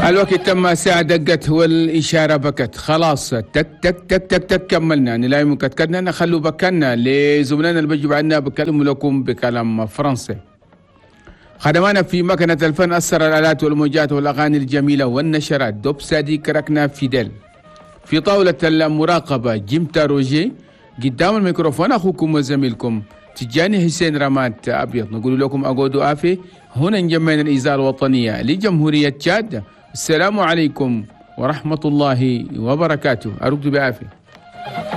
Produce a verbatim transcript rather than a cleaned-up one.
الوقت تم، ساعة دقت والإشارة بكت، خلاص تك تك تك تك تك كملنا. نلاقي مكتكدنا نخلوا بكنا لزملائنا اللي بيجوا عنا بكلموا لكم بكلام فرنسي. خدمانا في مكنة الفن أثر الآلات والموجات والأغاني الجميلة والنشرات دوب سادي كركنا فيدل. في طاولة المراقبة جيمتا روجي، قدام الميكروفون أخوكم وزميلكم تجاني حسين رمات أبيض. نقول لكم أقودوا آفي هنا نجمعنا الإذاعة الوطنية لجمهورية تشاد. السلام عليكم ورحمة الله وبركاته. أرد بآفي.